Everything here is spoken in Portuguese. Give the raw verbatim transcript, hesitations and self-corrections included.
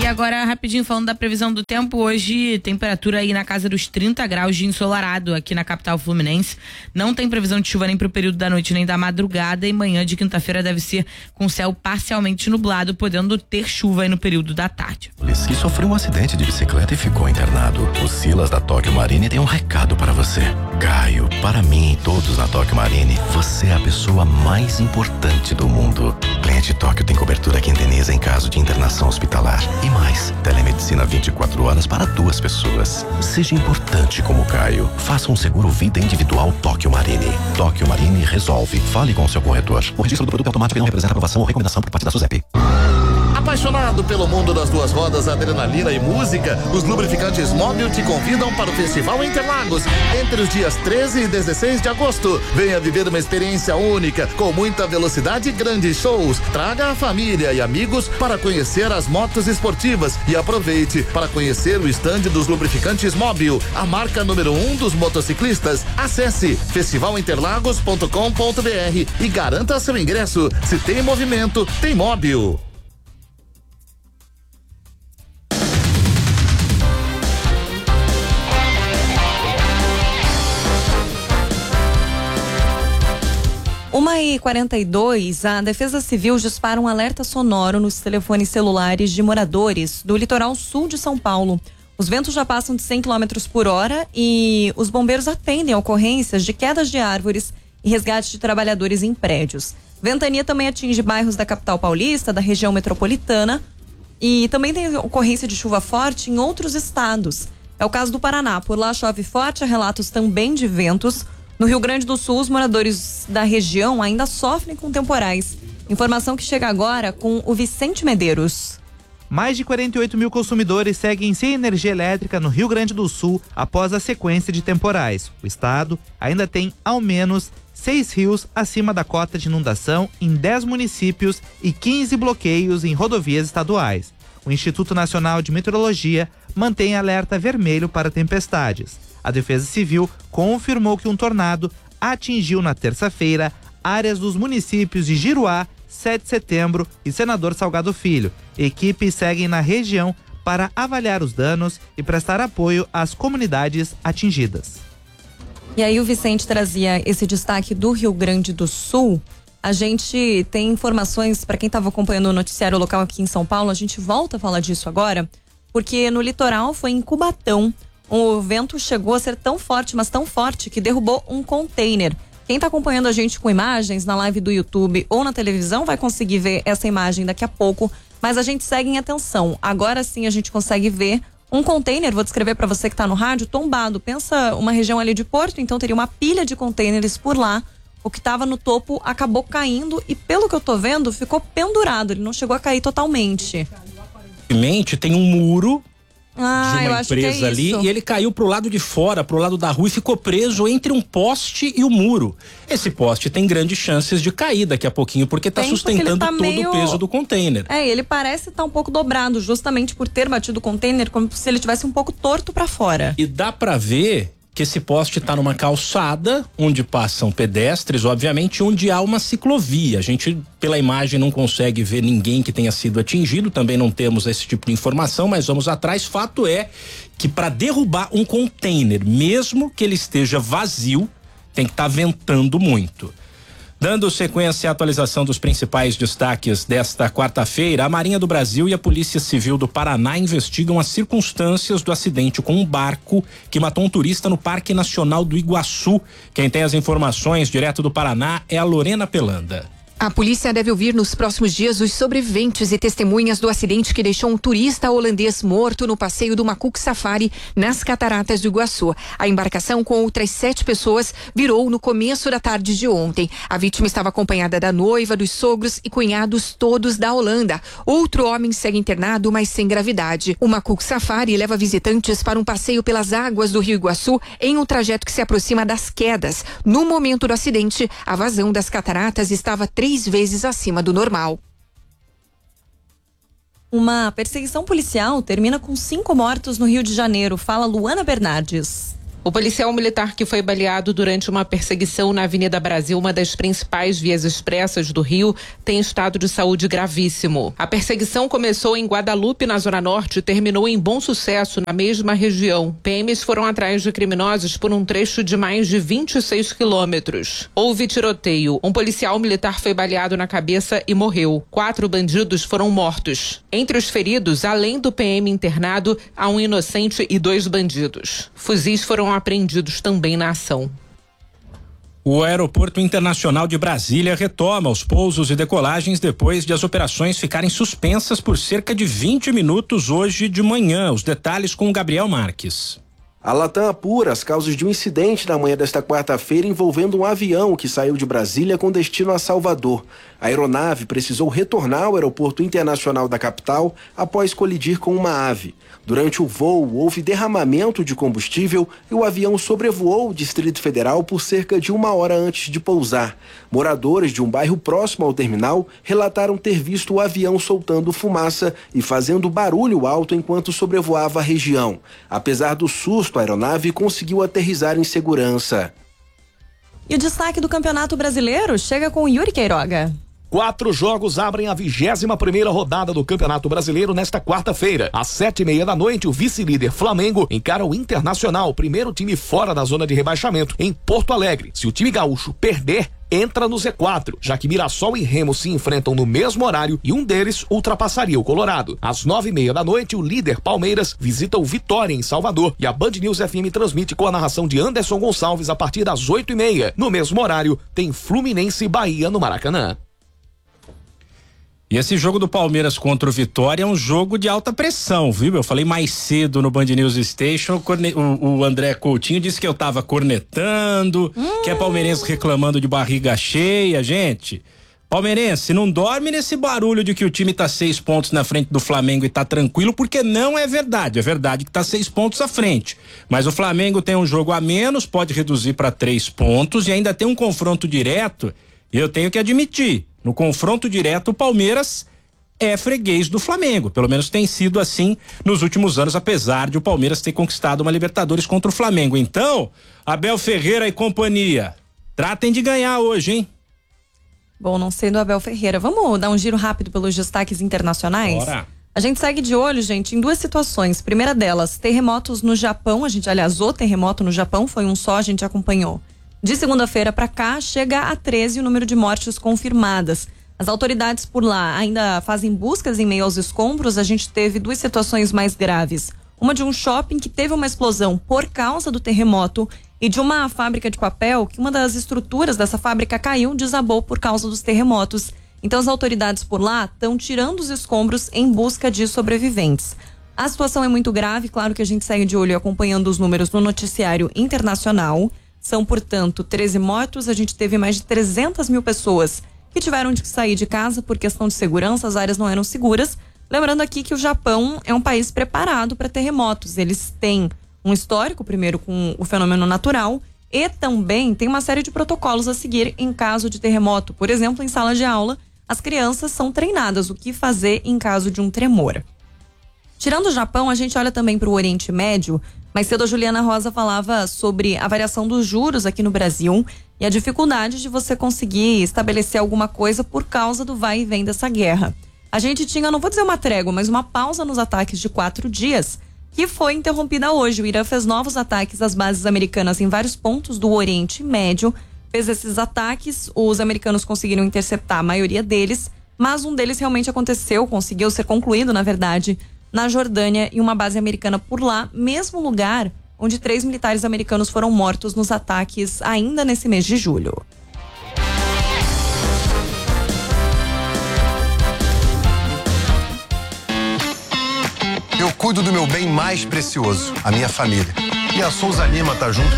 E agora, rapidinho, falando da previsão do tempo, hoje temperatura aí na casa dos trinta graus de ensolarado aqui na capital fluminense. Não tem previsão de chuva nem pro período da noite nem da madrugada, e manhã de quinta-feira deve ser com céu parcialmente nublado, podendo ter chuva aí no período da tarde. Que sofreu um acidente de bicicleta e ficou internado. O Silas da Tóquio Marine tem um recado para você. Caio, para mim e todos na Tóquio Marine, você é a pessoa mais importante do mundo. Cliente Tóquio tem cobertura que indeniza em caso de internação hospitalar. E mais, telemedicina vinte e quatro horas para duas pessoas. Seja importante como Caio. Faça um seguro vida individual Tóquio Marine. Tóquio Marine resolve. Fale com o seu corretor. O registro do produto automático não representa aprovação ou recomendação por parte da SUSEP. Apaixonado pelo mundo das duas rodas, adrenalina e música, os lubrificantes Móbil te convidam para o Festival Interlagos entre os dias treze e dezesseis de agosto. Venha viver uma experiência única, com muita velocidade e grandes shows. Traga a família e amigos para conhecer as motos esportivas e aproveite para conhecer o estande dos lubrificantes Móbil, a marca número um dos motociclistas. Acesse festival interlagos ponto com ponto br e garanta seu ingresso. Se tem movimento, tem Móbil. uma e quarenta e dois, a Defesa Civil dispara um alerta sonoro nos telefones celulares de moradores do litoral sul de São Paulo. Os ventos já passam de cem quilômetros por hora e os bombeiros atendem a ocorrências de quedas de árvores e resgate de trabalhadores em prédios. Ventania também atinge bairros da capital paulista, da região metropolitana, e também tem ocorrência de chuva forte em outros estados. É o caso do Paraná. Por lá chove forte, há relatos também de ventos. No Rio Grande do Sul, os moradores da região ainda sofrem com temporais. Informação que chega agora com o Vicente Medeiros. Mais de quarenta e oito mil consumidores seguem sem energia elétrica no Rio Grande do Sul após a sequência de temporais. O estado ainda tem ao menos seis rios acima da cota de inundação em dez municípios e quinze bloqueios em rodovias estaduais. O Instituto Nacional de Meteorologia mantém alerta vermelho para tempestades. A Defesa Civil confirmou que um tornado atingiu na terça-feira áreas dos municípios de Giruá, sete de setembro e Senador Salgado Filho. Equipes seguem na região para avaliar os danos e prestar apoio às comunidades atingidas. E aí o Vicente trazia esse destaque do Rio Grande do Sul. A gente tem informações, para quem estava acompanhando o noticiário local aqui em São Paulo, a gente volta a falar disso agora, porque no litoral foi em Cubatão. O vento chegou a ser tão forte, mas tão forte, que derrubou um container. Quem está acompanhando a gente com imagens na live do YouTube ou na televisão vai conseguir ver essa imagem daqui a pouco, mas a gente segue em atenção. Agora sim a gente consegue ver um container, vou descrever para você que está no rádio, tombado. Pensa uma região ali de Porto, então teria uma pilha de containers por lá. O que estava no topo acabou caindo e, pelo que eu tô vendo, ficou pendurado, ele não chegou a cair totalmente. Tem um muro Ah, de uma empresa é ali isso. e ele caiu pro lado de fora, pro lado da rua, e ficou preso entre um poste e o muro. Esse poste tem grandes chances de cair daqui a pouquinho, porque tá Tem, porque sustentando ele tá todo meio... o peso do container. É, ele parece estar tá um pouco dobrado, justamente por ter batido o container, como se ele tivesse um pouco torto para fora. E dá para ver que esse poste está numa calçada onde passam pedestres, obviamente, onde há uma ciclovia. A gente, pela imagem, não consegue ver ninguém que tenha sido atingido, também não temos esse tipo de informação, mas vamos atrás. Fato é que para derrubar um container, mesmo que ele esteja vazio, tem que estar tá ventando muito. Dando sequência à atualização dos principais destaques desta quarta-feira, a Marinha do Brasil e a Polícia Civil do Paraná investigam as circunstâncias do acidente com um barco que matou um turista no Parque Nacional do Iguaçu. Quem tem as informações direto do Paraná é a Lorena Pelanda. A polícia deve ouvir nos próximos dias os sobreviventes e testemunhas do acidente que deixou um turista holandês morto no passeio do Macuco Safari nas Cataratas do Iguaçu. A embarcação com outras sete pessoas virou no começo da tarde de ontem. A vítima estava acompanhada da noiva, dos sogros e cunhados, todos da Holanda. Outro homem segue internado, mas sem gravidade. O Macuco Safari leva visitantes para um passeio pelas águas do Rio Iguaçu em um trajeto que se aproxima das quedas. No momento do acidente, a vazão das cataratas estava três vezes acima do normal. Uma perseguição policial termina com cinco mortos no Rio de Janeiro. Fala Luana Bernardes. O policial militar que foi baleado durante uma perseguição na Avenida Brasil, uma das principais vias expressas do Rio, tem estado de saúde gravíssimo. A perseguição começou em Guadalupe, na Zona Norte, e terminou em Bom Sucesso, na mesma região. P Ms foram atrás de criminosos por um trecho de mais de vinte e seis quilômetros. Houve tiroteio. Um policial militar foi baleado na cabeça e morreu. Quatro bandidos foram mortos. Entre os feridos, além do P M internado, há um inocente e dois bandidos. Fuzis foram apreendidos também na ação. O Aeroporto Internacional de Brasília retoma os pousos e decolagens depois de as operações ficarem suspensas por cerca de vinte minutos hoje de manhã. Os detalhes com o Gabriel Marques. A Latam apura as causas de um incidente na manhã desta quarta-feira envolvendo um avião que saiu de Brasília com destino a Salvador. A aeronave precisou retornar ao Aeroporto Internacional da capital após colidir com uma ave. Durante o voo, houve derramamento de combustível e o avião sobrevoou o Distrito Federal por cerca de uma hora antes de pousar. Moradores de um bairro próximo ao terminal relataram ter visto o avião soltando fumaça e fazendo barulho alto enquanto sobrevoava a região. Apesar do susto, a aeronave conseguiu aterrissar em segurança. E o destaque do Campeonato Brasileiro chega com Yuri Queiroga. Quatro jogos abrem a vigésima primeira rodada do Campeonato Brasileiro nesta quarta-feira. Às sete e meia da noite, o vice-líder Flamengo encara o Internacional, primeiro time fora da zona de rebaixamento, em Porto Alegre. Se o time gaúcho perder, entra no Z quatro, já que Mirassol e Remo se enfrentam no mesmo horário e um deles ultrapassaria o Colorado. Às nove e meia da noite, o líder Palmeiras visita o Vitória em Salvador e a Band News F M transmite com a narração de Anderson Gonçalves a partir das oito e meia. No mesmo horário, tem Fluminense e Bahia no Maracanã. E esse jogo do Palmeiras contra o Vitória é um jogo de alta pressão, viu? Eu falei mais cedo no Band News Station, o, o André Coutinho disse que eu tava cornetando, hum. que é palmeirense reclamando de barriga cheia. Gente, palmeirense, não dorme nesse barulho de que o time tá seis pontos na frente do Flamengo e tá tranquilo, porque não é verdade. É verdade que tá seis pontos à frente. Mas o Flamengo tem um jogo a menos, pode reduzir para três pontos e ainda tem um confronto direto. E eu tenho que admitir, no confronto direto, o Palmeiras é freguês do Flamengo. Pelo menos tem sido assim nos últimos anos, apesar de o Palmeiras ter conquistado uma Libertadores contra o Flamengo. Então, Abel Ferreira e companhia, tratem de ganhar hoje, hein? Bom, não sei do Abel Ferreira. Vamos dar um giro rápido pelos destaques internacionais? Bora. A gente segue de olho, gente, em duas situações. Primeira delas, terremotos no Japão. A gente, aliás, o terremoto no Japão foi um só, a gente acompanhou. De segunda-feira para cá, chega a treze o número de mortes confirmadas. As autoridades por lá ainda fazem buscas em meio aos escombros. A gente teve duas situações mais graves. Uma de um shopping que teve uma explosão por causa do terremoto e de uma fábrica de papel que uma das estruturas dessa fábrica caiu, desabou por causa dos terremotos. Então as autoridades por lá estão tirando os escombros em busca de sobreviventes. A situação é muito grave, claro que a gente segue de olho e acompanhando os números no noticiário internacional. São, portanto, treze mortos. A gente teve mais de trezentas mil pessoas que tiveram de sair de casa por questão de segurança, as áreas não eram seguras. Lembrando aqui que o Japão é um país preparado para terremotos. Eles têm um histórico, primeiro, com o fenômeno natural e também tem uma série de protocolos a seguir em caso de terremoto. Por exemplo, em sala de aula, as crianças são treinadas o que fazer em caso de um tremor. Tirando o Japão, a gente olha também para o Oriente Médio. Mais cedo a Juliana Rosa falava sobre a variação dos juros aqui no Brasil e a dificuldade de você conseguir estabelecer alguma coisa por causa do vai e vem dessa guerra. A gente tinha, não vou dizer uma trégua, mas uma pausa nos ataques de quatro dias, que foi interrompida hoje. O Irã fez novos ataques às bases americanas em vários pontos do Oriente Médio. Fez esses ataques, os americanos conseguiram interceptar a maioria deles, mas um deles realmente aconteceu, conseguiu ser concluído, na verdade, na Jordânia, e uma base americana por lá, mesmo lugar onde três militares americanos foram mortos nos ataques ainda nesse mês de julho. Eu cuido do meu bem mais precioso, a minha família. E a Souza Lima tá junto